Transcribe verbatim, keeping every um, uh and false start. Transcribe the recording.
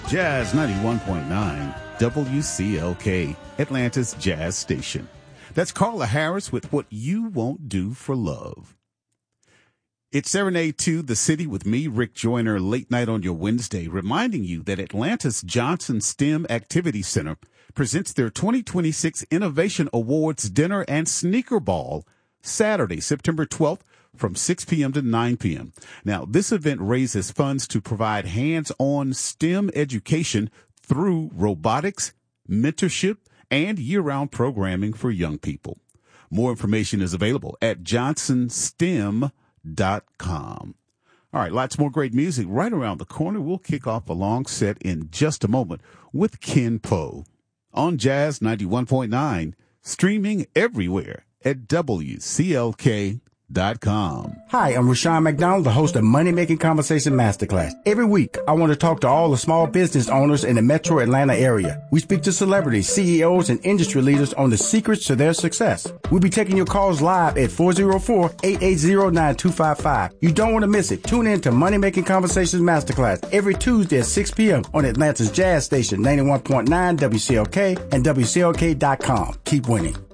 Jazz ninety-one point nine, W C L K, Atlanta's Jazz Station. That's Carla Harris with What You Won't Do for Love. It's Serenade to the City with me, Rick Joyner, late night on your Wednesday, reminding you that Atlanta's Johnson STEM Activity Center presents their twenty twenty-six Innovation Awards Dinner and Sneaker Ball Saturday, September twelfth, from six p.m. to nine p.m. Now, this event raises funds to provide hands-on STEM education through robotics, mentorship, and year-round programming for young people. More information is available at johnson stem dot com. All right, lots more great music right around the corner. We'll kick off a long set in just a moment with Ken Poe on Jazz ninety-one point nine, streaming everywhere at W C L K dot com. Hi, I'm Rashawn McDonald, the host of Money Making Conversation Masterclass. Every week, I want to talk to all the small business owners in the metro Atlanta area. We speak to celebrities, C E Os, and industry leaders on the secrets to their success. We'll be taking your calls live at four oh four, eight eight zero, nine two five five. You don't want to miss it. Tune in to Money Making Conversations Masterclass every Tuesday at six p.m. on Atlanta's Jazz Station, ninety-one point nine W C L K and W C L K dot com. Keep winning.